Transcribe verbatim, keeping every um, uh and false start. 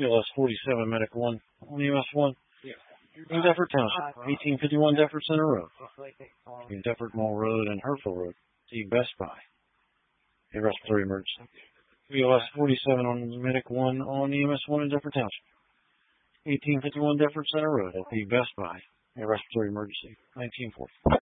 B L S forty-seven, Medic one on E M S one. In Deffert Township, eighteen fifty-one Deffert Center Road. In Deffert Mall Road and Herfield Road. See Best Buy. A respiratory emergency. B L S forty-seven on Medic one on E M S one in Deffert Township. eighteen fifty-one Deffert Center Road. At the Best Buy. A respiratory emergency. nineteen forty.